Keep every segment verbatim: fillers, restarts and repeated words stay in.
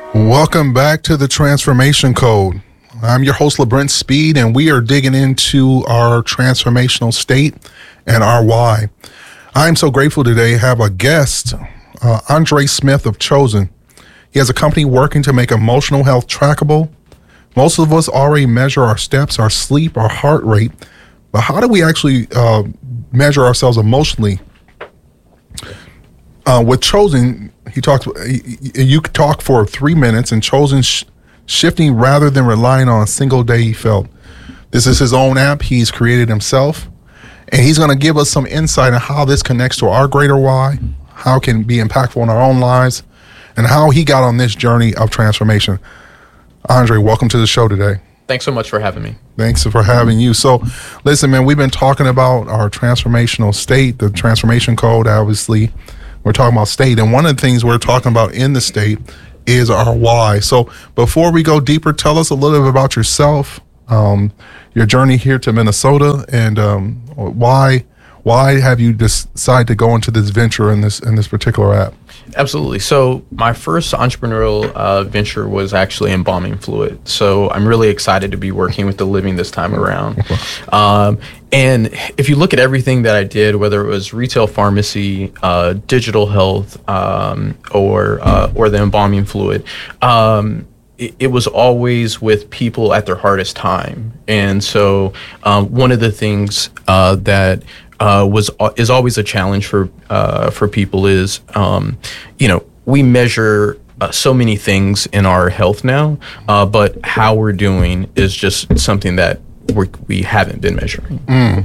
Welcome back to the Transformation Code. I'm your host, LeBrent Speed, and we are digging into our transformational state and our why. I'm so grateful today to have a guest, uh, Andre Smith of Chosen. He has a company working to make emotional health trackable. Most of us already measure our steps, our sleep, our heart rate, but how do we actually uh, measure ourselves emotionally? Uh, with Chosen, he talks. You could talk for three minutes, and Chosen sh- shifting rather than relying on a single day he felt. This is his own app he's created himself, and he's going to give us some insight on how this connects to our greater why, how it can be impactful in our own lives, and how he got on this journey of transformation. Andre, welcome to the show today. Thanks so much for having me. Thanks for having you. So, listen, man, we've been talking about our transformational state, the transformation code, obviously. We're talking about state, and one of the things we're talking about in the state is our why. So before we go deeper, tell us a little bit about yourself, um, your journey here to Minnesota, and um, why why have you decided to go into this venture in this in this particular app? Absolutely. So my first entrepreneurial uh, venture was actually embalming fluid. So I'm really excited to be working with the living this time around. Um, and if you look at everything that I did, whether it was retail pharmacy, uh, digital health, um, or uh, or the embalming fluid, um, it, it was always with people at their hardest time. And so um, one of the things uh, that Uh, was is always a challenge for uh, for people is um, you know we measure uh, so many things in our health now, uh, but how we're doing is just something that we we haven't been measuring. Mm.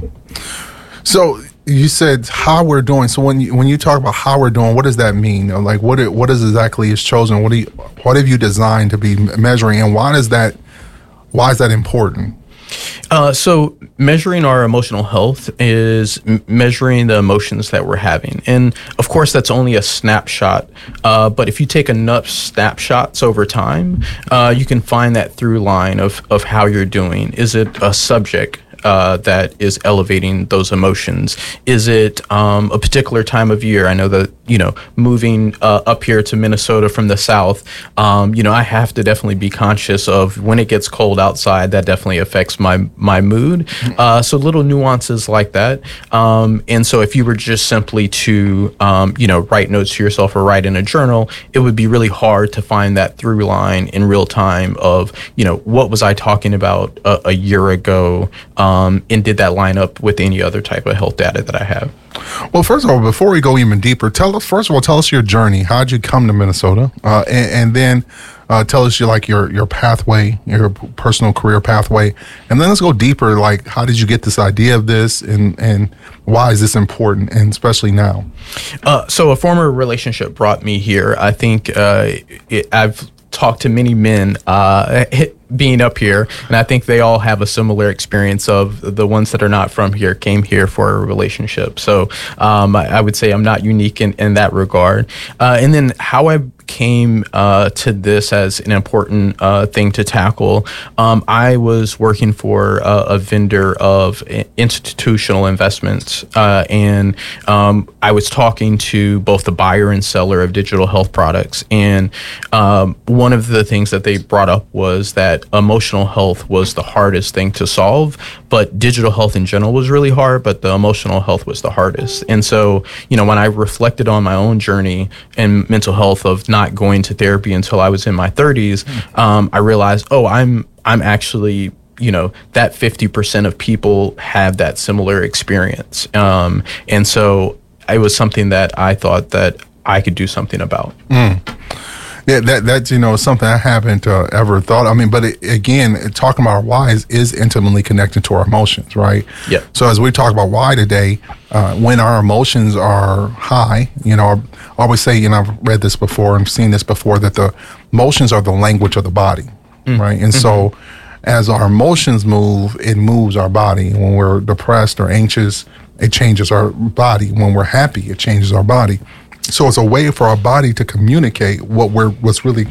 So you said how we're doing. So when you, when you talk about how we're doing, what does that mean? Like what it, what is exactly is Chosen? What do you, what have you designed to be measuring, and why is that why is that important? Uh, so measuring our emotional health is m- measuring the emotions that we're having. And of course, that's only a snapshot. Uh, but if you take enough snapshots over time, uh, you can find that through line of, of how you're doing. Is it a subject Uh, that is elevating those emotions? Is it um, a particular time of year? I know that, you know, moving uh, up here to Minnesota from the South, um, you know, I have to definitely be conscious of when it gets cold outside, that definitely affects my, my mood. Uh, so little nuances like that. Um, and so if you were just simply to, um, you know, write notes to yourself or write in a journal, it would be really hard to find that through line in real time of, you know, what was I talking about a, a year ago? Um, Um, and did that line up with any other type of health data that I have? Well, first of all, before we go even deeper, tell us, first of all, tell us your journey. How'd you come to Minnesota? Uh, and, and then uh, tell us your, like your, your pathway, your personal career pathway. And then let's go deeper. Like, how did you get this idea of this, and, and why is this important, and especially now? Uh, so a former relationship brought me here. I think uh, it, I've talked to many men uh, being up here, and I think they all have a similar experience of the ones that are not from here came here for a relationship. So um, I, I would say I'm not unique in, in that regard. Uh, and then how I came uh, to this as an important uh, thing to tackle. Um, I was working for a, a vendor of institutional investments, uh, and um, I was talking to both the buyer and seller of digital health products. And um, one of the things that they brought up was that emotional health was the hardest thing to solve, but digital health in general was really hard, but the emotional health was the hardest. And so, you know, when I reflected on my own journey in mental health of not going to therapy until I was in my thirties, um, I realized, oh, I'm I'm actually, you know, that fifty percent of people have that similar experience. Um, and so it was something that I thought that I could do something about. Mm. Yeah, that that's you know something I haven't uh, ever thought. I mean, but it, again, talking about our whys is intimately connected to our emotions, right? Yeah. So as we talk about why today, uh, when our emotions are high, you know, I always say, you know, I've read this before and seen this before, that the emotions are the language of the body, mm. right? And mm-hmm. so as our emotions move, it moves our body. When we're depressed or anxious, it changes our body. When we're happy, it changes our body. So it's a way for our body to communicate what we're, what's really,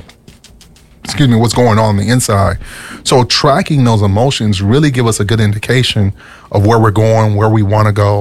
excuse me, what's going on on the inside. So tracking those emotions really give us a good indication of where we're going, where we want to go,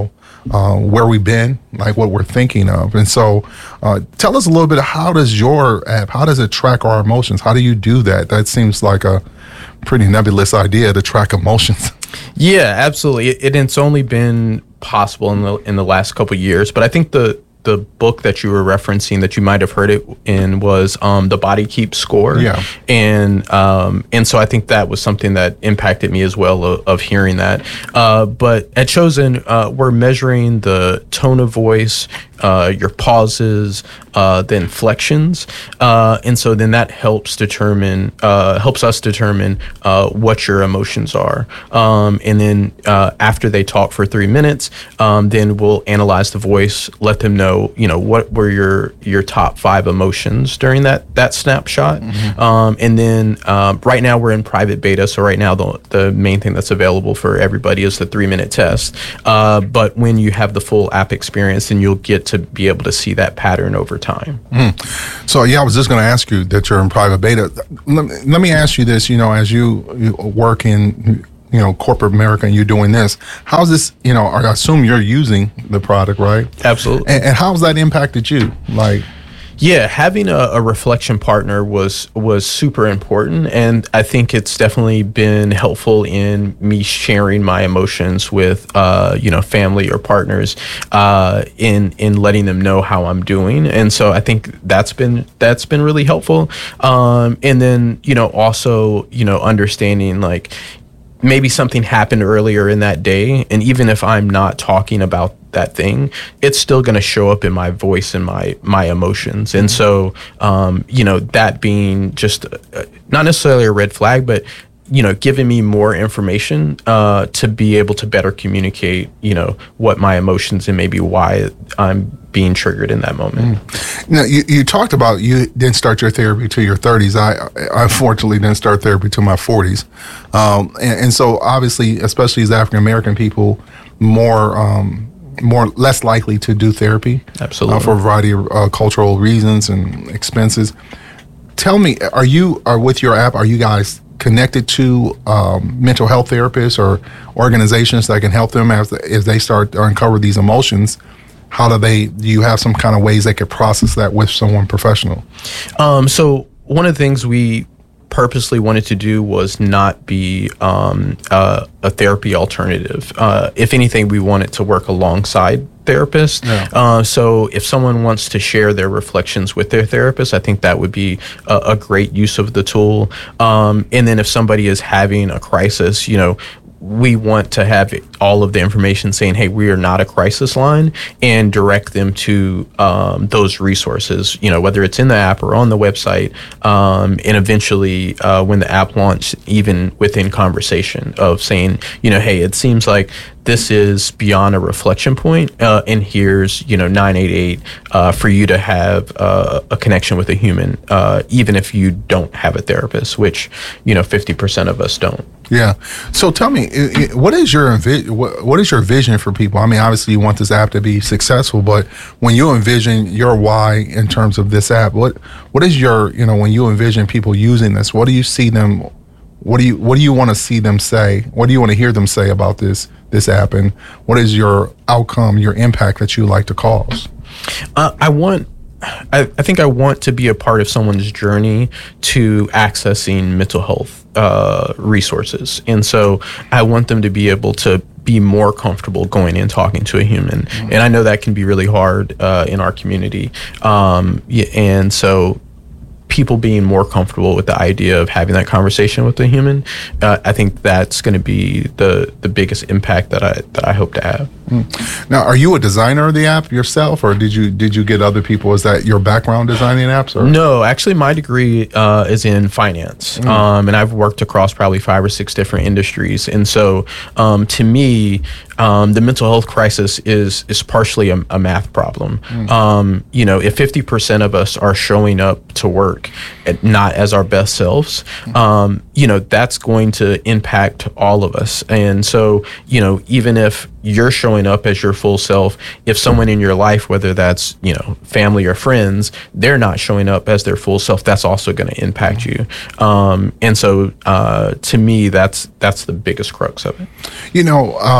uh, where we've been, like what we're thinking of. And so uh, tell us a little bit, how does your app, how does it track our emotions? How do you do that? That seems like a pretty nebulous idea, to track emotions. Yeah, absolutely. It, it's only been possible in the in the last couple of years, but I think the the book that you were referencing, that you might have heard it in, was um, The Body Keeps Score. Yeah. And um, and so I think that was something that impacted me as well, of, of hearing that. Uh, but at Chosen, uh, we're measuring the tone of voice, uh, your pauses, uh, the inflections. Uh, and so then that helps determine, uh, helps us determine uh, what your emotions are. Um, and then uh, after they talk for three minutes, um, then we'll analyze the voice, let them know, you know, what were your your top five emotions during that that snapshot. Mm-hmm. Um, and then um, right now we're in private beta, so right now the the main thing that's available for everybody is the three minute test. Uh, but when you have the full app experience, then you'll get to be able to see that pattern over time. Mm. So yeah, I was just going to ask you that you're in private beta. Let me, let me ask you this. You know, as you, you work in, you know, corporate America, and you're doing this, how's this, you know, I assume you're using the product, right? Absolutely. And, and how's that impacted you? Like, yeah, having a, a reflection partner was was super important, and I think it's definitely been helpful in me sharing my emotions with uh, you know, family or partners, uh, in in letting them know how I'm doing, and so I think that's been that's been really helpful. Um, and then, you know, also, you know, understanding, like, maybe something happened earlier in that day, and even if I'm not talking about that thing, it's still going to show up in my voice and my my emotions. And so, um, you know, that being just uh, not necessarily a red flag, but, you know, giving me more information uh, to be able to better communicate, you know, what my emotions and maybe why I'm being triggered in that moment. Mm. Now, you, you talked about you didn't start your therapy till your thirties. I, I unfortunately didn't start therapy till my forties. Um, and, and so obviously, especially as African-American people, more, um, more, less likely to do therapy. Absolutely. Uh, for a variety of uh, cultural reasons and expenses. Tell me, are you, are with your app, are you guys connected to um, mental health therapists or organizations that can help them as, as they start to uncover these emotions? How do they, do you have some kind of ways they could process that with someone professional? Um, so one of the things we purposely wanted to do was not be um, uh, a therapy alternative. Uh, if anything, we wanted to work alongside therapists. Yeah. Uh, so if someone wants to share their reflections with their therapist, I think that would be a, a great use of the tool. Um, and then if somebody is having a crisis, you know, we want to have all of the information saying, hey, we are not a crisis line, and direct them to um, those resources, you know, whether it's in the app or on the website. Um, and eventually, uh, when the app launched, even within conversation of saying, you know, hey, it seems like this is beyond a reflection point, uh, and here's, you know, nine eight eight uh, for you to have uh, a connection with a human, uh, even if you don't have a therapist, which, you know, fifty percent of us don't. Yeah. So tell me, what is your what is your vision for people? I mean, obviously you want this app to be successful, but when you envision your why in terms of this app, what what is your, you know, when you envision people using this, what do you see them, what do you what do you want to see them say? What do you want to hear them say about this this app, and what is your outcome, your impact that you like to cause? Uh, I want. I, I think I want to be a part of someone's journey to accessing mental health uh, resources. And so I want them to be able to be more comfortable going and talking to a human. Mm-hmm. And I know that can be really hard uh, in our community. Um, and so people being more comfortable with the idea of having that conversation with a human, uh, I think that's going to be the the biggest impact that I that I hope to have. Mm. Now, are you a designer of the app yourself, or did you did you get other people? Is that your background designing apps? Or? No, actually, my degree uh, is in finance, mm. um, and I've worked across probably five or six different industries. And so, um, to me, um, the mental health crisis is is partially a, a math problem. Mm. Um, you know, if fifty percent of us are showing up to work at not as our best selves, um, you know, that's going to impact all of us. And so, you know, even if you're showing up as your full self, if someone in your life, whether that's, you know, family or friends, they're not showing up as their full self, that's also going to impact you. Um, and so, uh, to me, that's that's the biggest crux of it. You know, uh, one of the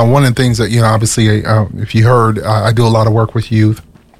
things that, you know, obviously, uh, if you heard, I, I do a lot of work with youth.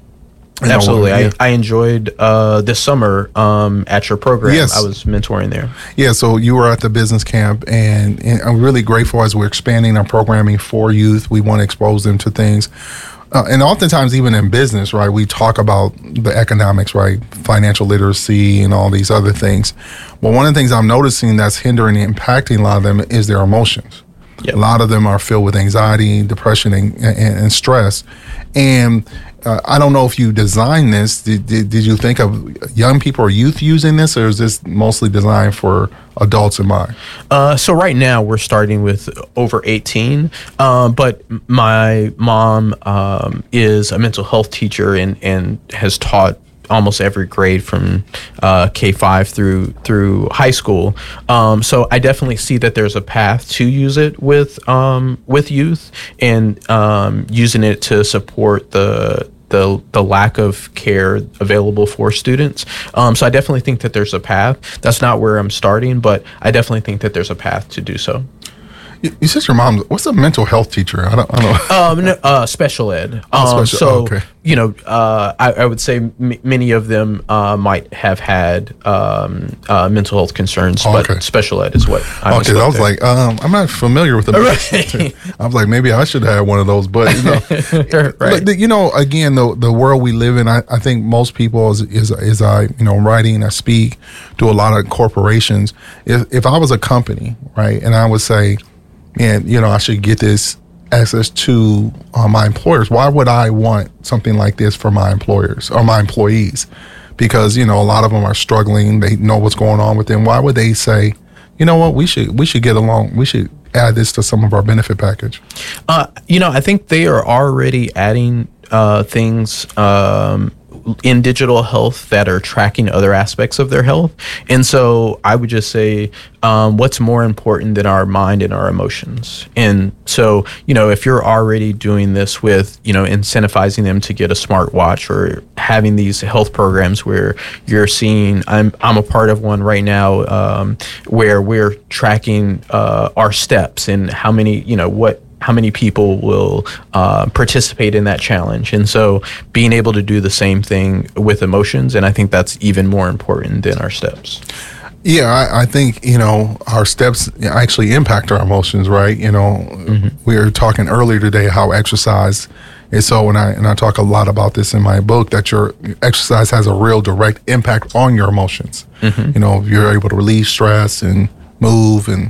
You know, Absolutely. yeah. I, I enjoyed uh, this summer um, at your program. Yes. I was mentoring there. Yeah, so you were at the business camp, and, and I'm really grateful as we're expanding our programming for youth. We want to expose them to things. Uh, and oftentimes, even in business, right, we talk about the economics, right, financial literacy and all these other things. Well, one of the things I'm noticing that's hindering and impacting a lot of them is their emotions. Yep. A lot of them are filled with anxiety, depression, and, and, and stress. And uh, I don't know if you designed this. Did, did, did you think of young people or youth using this, or is this mostly designed for adults in mind? Uh, so right now we're starting with over eighteen, um, but my mom um, is a mental health teacher and, and has taught almost every grade from uh, K five through through high school. Um, so I definitely see that there's a path to use it with um, with youth and um, using it to support the the the lack of care available for students. Um, so I definitely think that there's a path. That's not where I'm starting, but I definitely think that there's a path to do so. You said your mom. What's a mental health teacher? I don't, I don't know. Um, no, uh, special ed. Oh, Um, special- so oh, okay. you know, uh, I, I would say m- many of them uh, might have had um, uh, mental health concerns, Oh, but okay. special ed is what I was. Okay, I was like, um, I'm not familiar with the. Right. I was like, maybe I should have one of those, but you know, Right. but the- you know, again, the the world we live in, I, I think most people, as is is I you know writing, I speak to a lot of corporations. If if I was a company, right, and I would say, man, you know, I should get this access to uh, my employers. Why would I want something like this for my employers or my employees? Because, you know, a lot of them are struggling. They know what's going on with them. Why would they say, you know what, we should we should get along. We should add this to some of our benefit package. Uh, you know, I think they are already adding uh, things um, in digital health that are tracking other aspects of their health. And so I would just say, um, what's more important than our mind and our emotions? And so, you know, if you're already doing this with, you know, incentivizing them to get a smartwatch or having these health programs where you're seeing, I'm, I'm a part of one right now um, where we're tracking uh, our steps and how many, you know, what, how many people will uh, participate in that challenge. And so being able to do the same thing with emotions, and I think that's even more important than our steps. Yeah, I, I think, you know, our steps actually impact our emotions, right? You know, mm-hmm. we were talking earlier today how exercise is so, and I, and I talk a lot about this in my book, that your exercise has a real direct impact on your emotions. Mm-hmm. You know, if you're able to relieve stress and move and,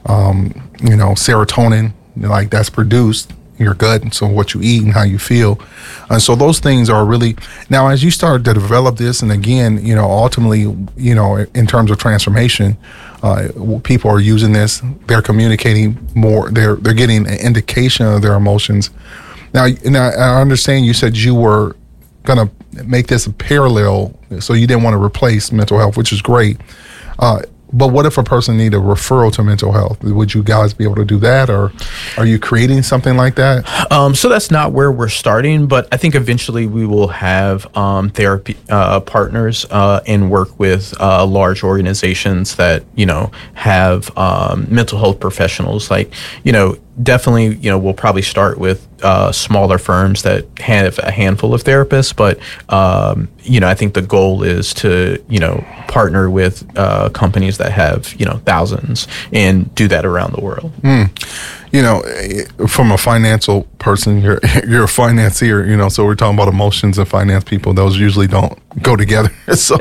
um, you know, serotonin, like that's produced in your gut, and so what you eat and how you feel, and so those things are really, now as you start to develop this, and again, you know, ultimately, you know, in terms of transformation, uh, people are using this, they're communicating more, they're they're getting an indication of their emotions. Now, now I understand you said you were gonna make this a parallel, so you didn't want to replace mental health, which is great. Uh, But what if a person need a referral to mental health? Would you guys be able to do that, or are you creating something like that? Um, so that's not where we're starting, but I think eventually we will have um, therapy uh, partners uh, and work with uh, large organizations that, you know, have um, mental health professionals. Like, you know, definitely, you know, we'll probably start with uh, smaller firms that have a handful of therapists, but, um, you know, I think the goal is to, you know, partner with uh, companies that have, you know, thousands and do that around the world. Mm. You know, from a financial person, you're you're a financier, you know, so we're talking about emotions and finance people. Those usually don't go together. So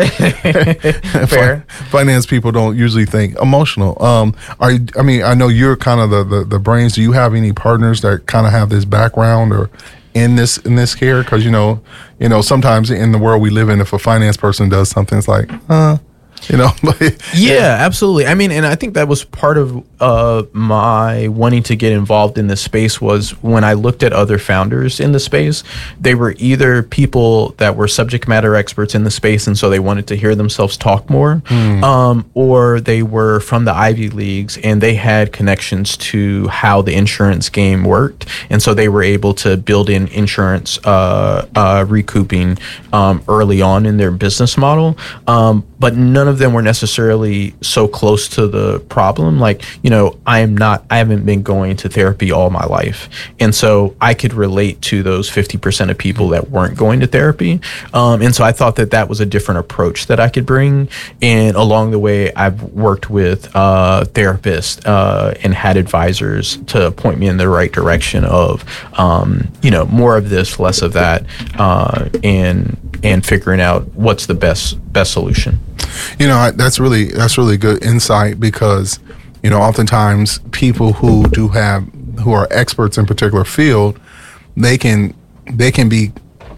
Fair. Finance people don't usually think emotional. Um, are you, I mean, I know you're kind of the, the, the brains. Do you have any partners that kind of have this background or in this in this care? Because, you know, you know, sometimes in the world we live in, if a finance person does something, it's like, uh, you know. Yeah, absolutely. I mean, and I think that was part of uh, my wanting to get involved in this space was when I looked at other founders in the space, they were either people that were subject matter experts in the space, and so they wanted to hear themselves talk more, mm. um, or they were from the Ivy Leagues and they had connections to how the insurance game worked, and so they were able to build in insurance uh, uh, recouping um, early on in their business model. Um, but none of of them were necessarily so close to the problem. Like, you know, I am not, I haven't been going to therapy all my life. And so I could relate to those fifty percent of people that weren't going to therapy. Um, and so I thought that that was a different approach that I could bring. And along the way, I've worked with uh, therapists uh, and had advisors to point me in the right direction of, um, you know, more of this, less of that, uh, and and figuring out what's the best best solution. You know, I- that's really that's really good insight, because, you know, oftentimes people who do have who are experts in a particular field, they can they can be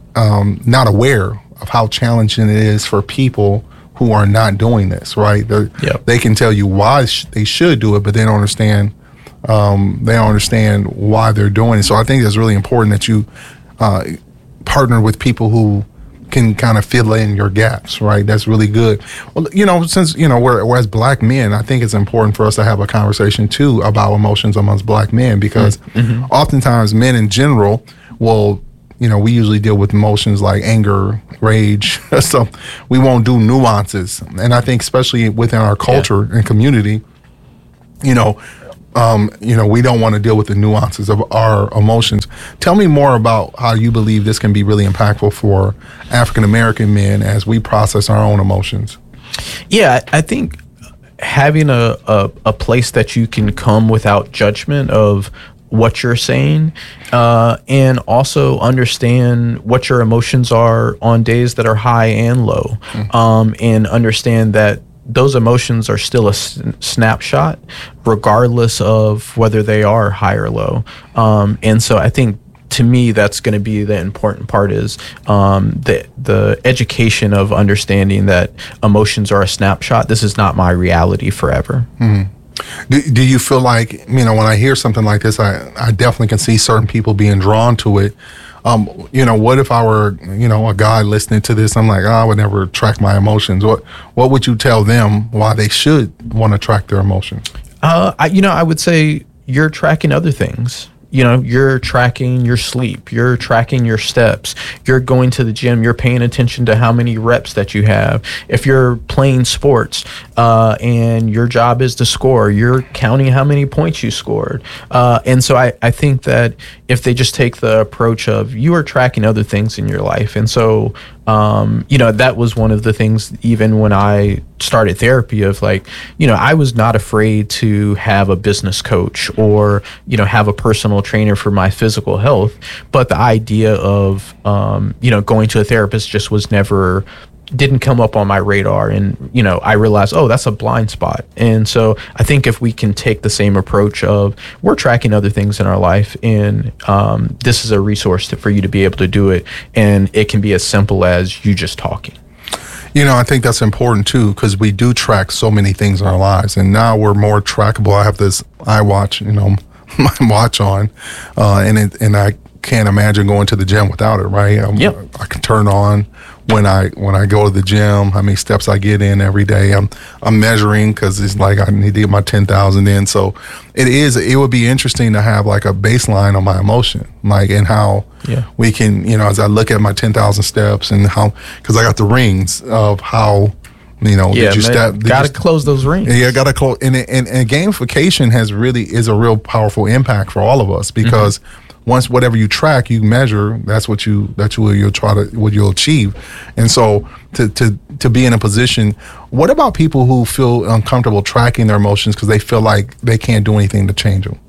um, not aware of how challenging it is for people who are not doing this, right? Yep. They can tell you why sh- they should do it, but they don't understand. Um, they don't understand why they're doing it. So I think it's really important that you uh, partner with people who can kind of fill in your gaps, right? That's really good. Well, you know, since, you know, we're, we're as black men, I think it's important for us to have a conversation too about emotions amongst black men, because mm-hmm. oftentimes men in general will, you know, we usually deal with emotions like anger, rage. So we won't do nuances. And I think especially within our culture yeah. and community, you know, Um, you know, we don't want to deal with the nuances of our emotions. Tell me more about how you believe this can be really impactful for African American men as we process our own emotions. Yeah, I think having a, a, a place that you can come without judgment of what you're saying, uh, and also understand what your emotions are on days that are high and low, mm-hmm. um, and understand that those emotions are still a s- snapshot, regardless of whether they are high or low. Um, and so I think, to me, that's going to be the important part, is um, the the education of understanding that emotions are a snapshot. This is not my reality forever. Mm-hmm. Do, do you feel like, you know, when I hear something like this, I, I definitely can see certain people being drawn to it. Um, you know, what if I were, you know, a guy listening to this? I'm like, oh, I would never track my emotions. What What would you tell them why they should want to track their emotions? Uh, I, you know, I would say you're tracking other things. You know, you're tracking your sleep, you're tracking your steps, you're going to the gym, you're paying attention to how many reps that you have. If you're playing sports uh, and your job is to score, you're counting how many points you scored. Uh, and so I, I think that if they just take the approach of you are tracking other things in your life. And so, um, you know, that was one of the things, even when I started therapy, of like, you know, I was not afraid to have a business coach or, you know, have a personal trainer for my physical health. But the idea of, um, you know, going to a therapist just was never, didn't come up on my radar. And, you know, I realized, oh, that's a blind spot. And so I think if we can take the same approach of we're tracking other things in our life, and um, this is a resource to, for you to be able to do it. And it can be as simple as you just talking. You know, I think that's important too, because we do track so many things in our lives, and now we're more trackable. I have this iWatch, you know, my watch on, uh, and it, and I can't imagine going to the gym without it, right? Um, yep. I can turn on when I when I go to the gym, how many steps I get in every day. I'm I'm measuring, because it's like I need to get my ten thousand in. So it is. It would be interesting to have like a baseline on my emotion, like, and how yeah. we can, you know, as I look at my ten thousand steps, and how, because I got the rings of how, you know, yeah, did you step? Got to close those rings. Yeah, got to close. And, and and gamification has really is a real powerful impact for all of us, because mm-hmm. once whatever you track, you measure, that's what you that's what you'll try to what you'll achieve. And so to to to be in a position, what about people who feel uncomfortable tracking their emotions because they feel like they can't do anything to change them?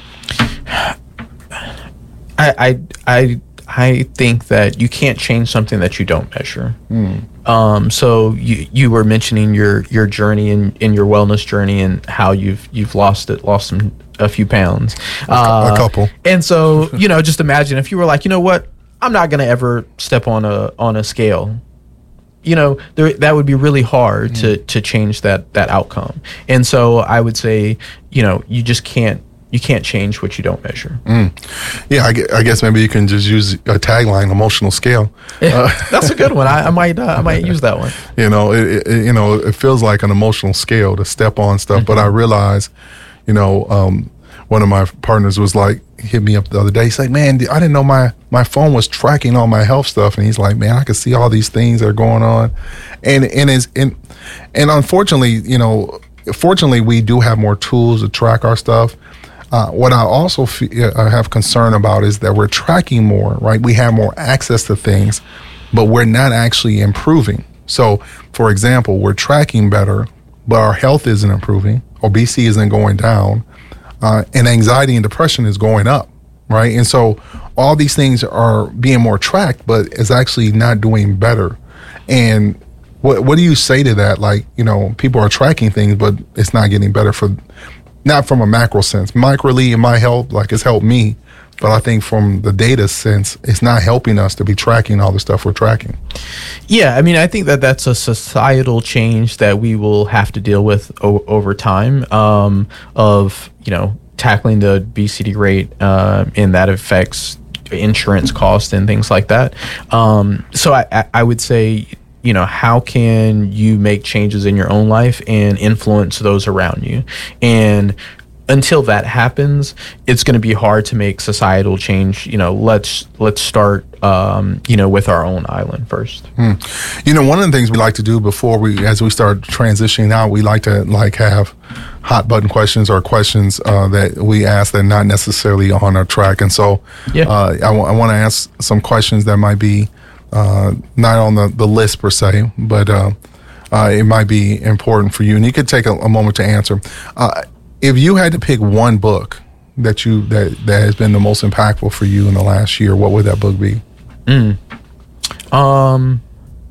I I I I think that you can't change something that you don't measure. Mm. Um, so you you were mentioning your your journey and in, in your wellness journey, and how you've you've lost it, lost some a few pounds, a, uh, a couple. And so, you know, just imagine if you were like, you know what, I'm not going to ever step on a on a scale. You know, there, that would be really hard mm. to to change that that outcome. And so I would say, you know, you just can't you can't change what you don't measure. Mm. Yeah, I guess, I guess maybe you can just use a tagline, emotional scale. Yeah, uh, that's a good one. I, I might uh, I might use that one. You know, it, it you know it feels like an emotional scale to step on stuff, mm-hmm. but I realize, you know, um, one of my partners was like, hit me up the other day. He's like, man, I didn't know my, my phone was tracking all my health stuff. And he's like, man, I can see all these things that are going on. And and, it's, and And unfortunately, you know, fortunately, we do have more tools to track our stuff. Uh, what I also f- uh, have concern about is that we're tracking more, right? We have more access to things, but we're not actually improving. So, for example, we're tracking better, but our health isn't improving. Obesity isn't going down, uh, and anxiety and depression is going up, right? And so all these things are being more tracked, but it's actually not doing better. And what what do you say to that? Like, you know, people are tracking things, but it's not getting better for, not from a macro sense. Microly, it might help, like it's helped me, but I think from the data sense, it's not helping us to be tracking all the stuff we're tracking. Yeah, I mean, I think that that's a societal change that we will have to deal with o- over time, um, of, you know, tackling the obesity rate, uh, and that affects insurance costs and things like that. Um, so I, I, I would say, you know, how can you make changes in your own life and influence those around you? And until that happens, it's going to be hard to make societal change. You know, let's let's start, um, you know, with our own island first. Hmm. You know, one of the things we like to do before we, as we start transitioning out, we like to like have hot button questions or questions uh, that we ask that are not necessarily on our track. And so, yeah. uh, I, w- I want to ask some questions that might be uh, not on the, the list per se, but uh, uh, it might be important for you. And you could take a, a moment to answer. Uh, If you had to pick one book that you that, that has been the most impactful for you in the last year, what would that book be? Mm. Um,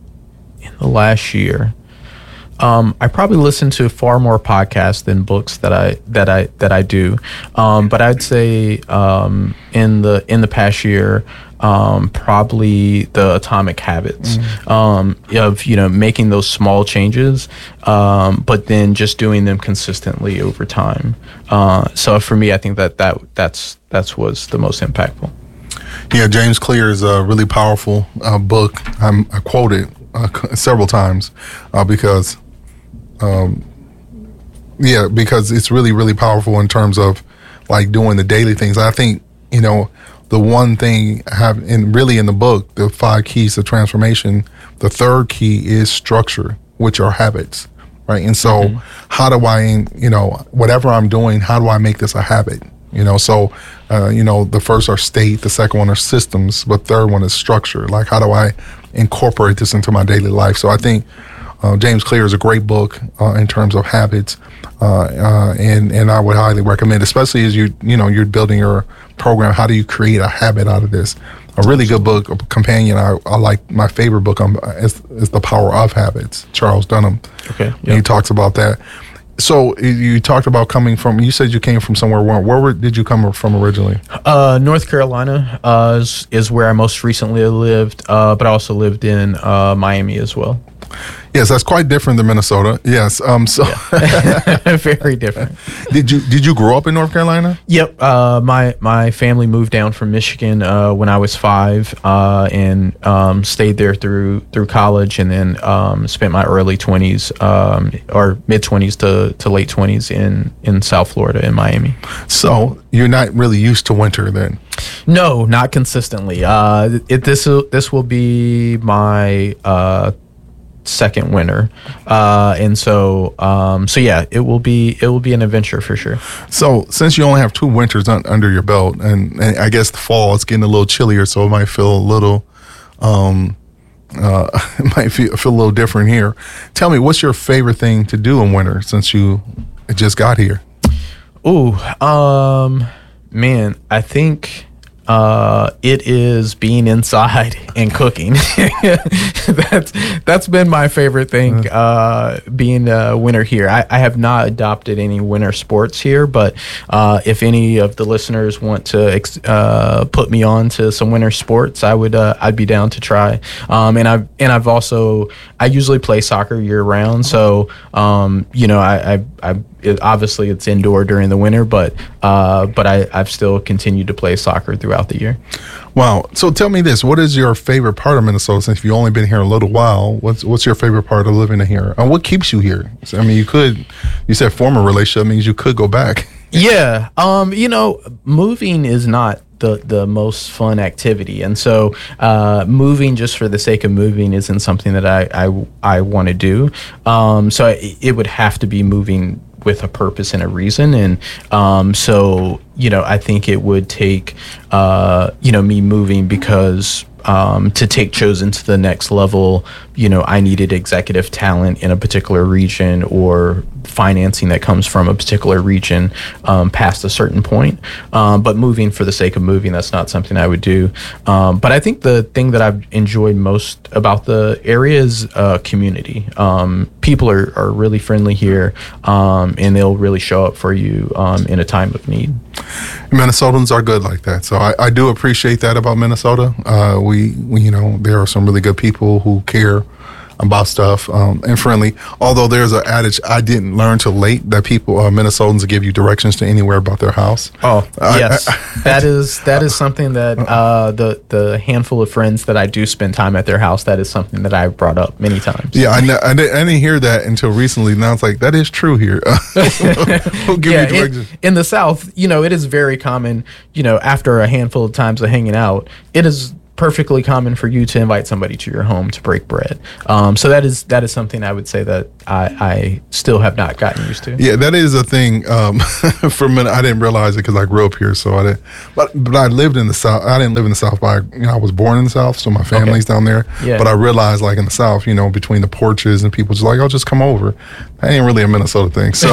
in the last year, um, I probably listen to far more podcasts than books that I that I that I do. Um, but I'd say um, in the in the past year, um, probably the Atomic Habits, mm. um, of, you know, making those small changes, um, but then just doing them consistently over time. Uh, so for me, I think that, that that's that's was the most impactful. Yeah, James Clear is a really powerful uh, book. I'm, I quote it uh, several times uh, because, um, yeah, because it's really, really powerful in terms of like doing the daily things. I think, you know, the one thing I have in really in the book, the five keys to transformation, the third key is structure, which are habits, right? And so mm-hmm. how do I, you know, whatever I'm doing, how do I make this a habit? You know, so, uh, you know, the first are state, the second one are systems, but third one is structure. Like, how do I incorporate this into my daily life? So I think uh, James Clear is a great book uh, in terms of habits, uh, uh, and and I would highly recommend, especially as you you know you're building your program. How do you create a habit out of this? A really good book, a companion. I, I like my favorite book on is, is The Power of Habits, Charles Dunham. Okay, yep. He talks about that. So you talked about coming from. You said you came from somewhere. Where, where were, did you come from originally? Uh, North Carolina uh, is, is where I most recently lived, uh, but I also lived in uh, Miami as well. Yes, that's quite different than Minnesota. Yes, um, so yeah. Very different. Did you did you grow up in North Carolina? Yep. Uh, my my family moved down from Michigan uh, when I was five, uh, and um, stayed there through through college, and then um, spent my early twenties um, or mid twenties to, to late twenties in in South Florida in Miami. So you're not really used to winter then? No, not consistently. Uh, it, this this will be my uh, second winter, uh, and so um, so yeah, it will be it will be an adventure for sure. So since you only have two winters un- under your belt, and, and I guess the fall it's getting a little chillier, so it might feel a little, um, uh, it might feel, feel a little different here. Tell me, what's your favorite thing to do in winter since you just got here? Ooh, um, man, I think. Uh, it is being inside and cooking. that's that's been my favorite thing. Uh, being a winter here, I, I have not adopted any winter sports here, but uh, if any of the listeners want to ex- uh, put me on to some winter sports, I would uh, I'd be down to try. Um, and I've and I've also I usually play soccer year round, so um, you know I I. I It, obviously it's indoor during the winter, but uh, but I, I've still continued to play soccer throughout the year. Wow. So tell me this, what is your favorite part of Minnesota since you've only been here a little while? What's what's your favorite part of living here? And what keeps you here? I mean, you could, you said former relationship means you could go back. Yeah. Um, you know, moving is not the the most fun activity. And so uh, moving just for the sake of moving isn't something that I I, I want to do. Um, so it, it would have to be moving with a purpose and a reason. And um, so, you know, I think it would take, uh, you know, me moving because um, to take Chosen to the next level, you know, I needed executive talent in a particular region or financing that comes from a particular region um, past a certain point. Um, but moving for the sake of moving, that's not something I would do. Um, but I think the thing that I've enjoyed most about the area is uh, community. Um, people are, are really friendly here, um, and they'll really show up for you um, in a time of need. Minnesotans are good like that. So I, I do appreciate that about Minnesota. Uh, we, we, you know, there are some really good people who care about stuff um, and friendly. Although there's an adage I didn't learn till late that people, uh, Minnesotans, give you directions to anywhere about their house. Oh, I, yes, I, I, that is that is something that uh, the the handful of friends that I do spend time at their house, that is something that I've brought up many times. Yeah, I, I, didn't, I didn't hear that until recently. Now it's like that is true here. Who give yeah, you directions? In, in the South, you know, it is very common. You know, after a handful of times of hanging out, it is perfectly common for you to invite somebody to your home to break bread. Um, so that is that is something I would say that I, I still have not gotten used to. Yeah, that is a thing. Um, for a minute, I didn't realize it because I grew up here. So I didn't. But but I lived in the South. I didn't live in the South. But I, you know, I was born in the South, so my family's okay. down there. Yeah. But I realized, like in the South, you know, between the porches and people just like, oh, just come over. That ain't really a Minnesota thing. So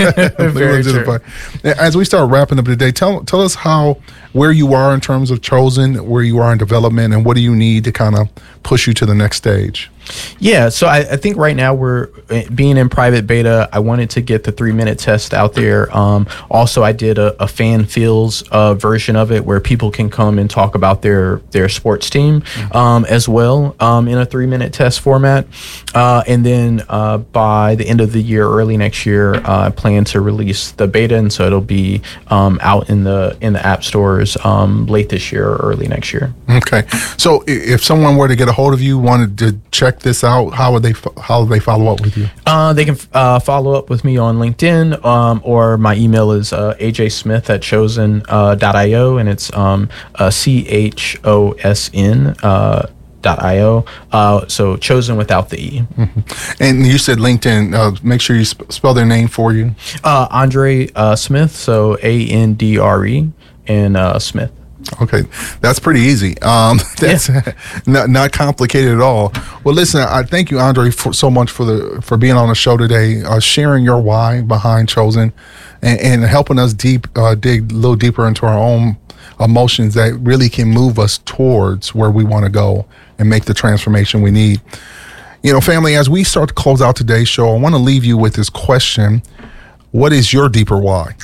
Very true. As we start wrapping up today, tell tell us how where you are in terms of Chosen, where you are in development, and what do you need to kind of push you to the next stage? Yeah, so I, I think right now we're being in private beta. I wanted to get the three minute test out there. Um, also, I did a, a fan feels uh, version of it where people can come and talk about their their sports team um, as well um, in a three minute test format. Uh, and then uh, by the end of the year, early next year, uh, I plan to release the beta, and so it'll be um, out in the in the app stores um, late this year or early next year. Okay, so if someone were to get a hold of you, wanted to check this out, how would they how would they follow up with you? Uh, they can uh, follow up with me on LinkedIn, um, or my email is uh, ajsmith at chosen dot io, and it's um, uh, C H O S N uh, dot io. Uh, so Chosen without the E. Mm-hmm. And you said LinkedIn. Uh, make sure you sp- spell their name for you. Uh, Andre uh, Smith, so A N D R E, and uh, Smith. Okay, that's pretty easy. Um, that's yeah. not, not complicated at all. Well, listen, I thank you, Andre, for so much for the for being on the show today, uh, sharing your why behind Chosen, and, and helping us deep uh, dig a little deeper into our own emotions that really can move us towards where we want to go and make the transformation we need. You know, family, as we start to close out today's show, I want to leave you with this question: what is your deeper why?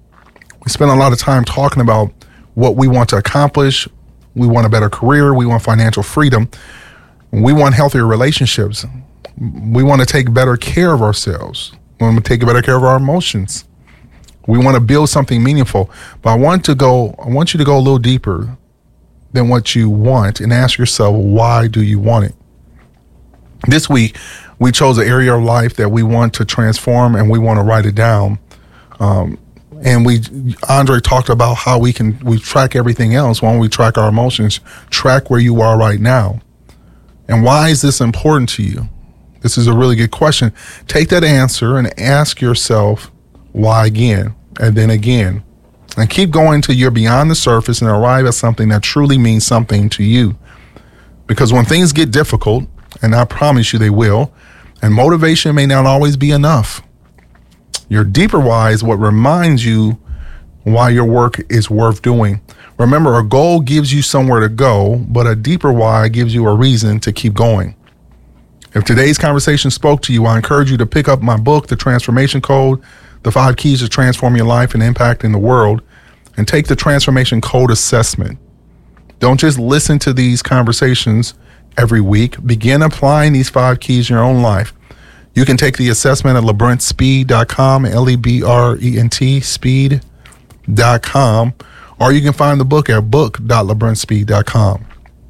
We spend a lot of time talking about what we want to accomplish. We want a better career. We want financial freedom. We want healthier relationships. We want to take better care of ourselves. We want to take better care of our emotions. We want to build something meaningful. But I want to go, I want you to go a little deeper than what you want and ask yourself, why do you want it? This week, we chose an area of life that we want to transform, and we want to write it down. Um, And we, Andre talked about how we can, we track everything else. Why don't we track our emotions, track where you are right now? And why is this important to you? This is a really good question. Take that answer and ask yourself why again, and then again. And keep going till you're beyond the surface and arrive at something that truly means something to you. Because when things get difficult, and I promise you they will, and motivation may not always be enough, your deeper why is what reminds you why your work is worth doing. Remember, a goal gives you somewhere to go, but a deeper why gives you a reason to keep going. If today's conversation spoke to you, I encourage you to pick up my book, The Transformation Code, The Five Keys to Transform Your Life and Impact in the World, and take the Transformation Code assessment. Don't just listen to these conversations every week. Begin applying these five keys in your own life. You can take the assessment at lebrent speed dot com, L E B R E N T, speed dot com, or you can find the book at book dot lebrent speed dot com.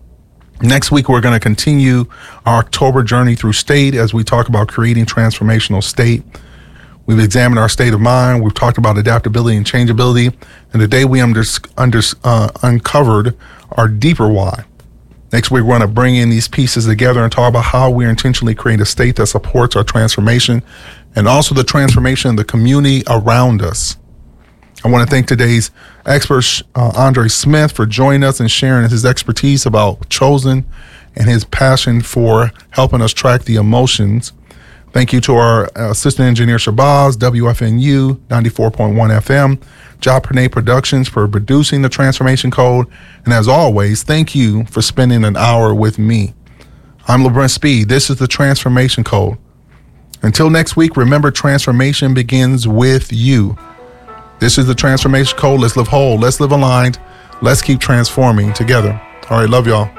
Next week, we're going to continue our October journey through state as we talk about creating transformational state. We've examined our state of mind. We've talked about adaptability and changeability. And today we under, under, uh, uncovered our deeper why. Next week, we're going to bring in these pieces together and talk about how we intentionally create a state that supports our transformation and also the transformation of the community around us. I want to thank today's expert, uh, Andre Smith, for joining us and sharing his expertise about Chosen and his passion for helping us track the emotions. Thank you to our assistant engineer, Shabazz, W F N U ninety-four point one F M, Job Pernay Productions for producing the Transformation Code. And as always, thank you for spending an hour with me. I'm LeBrent Speed. This is the Transformation Code. Until next week, remember, transformation begins with you. This is the Transformation Code. Let's live whole. Let's live aligned. Let's keep transforming together. All right. Love y'all.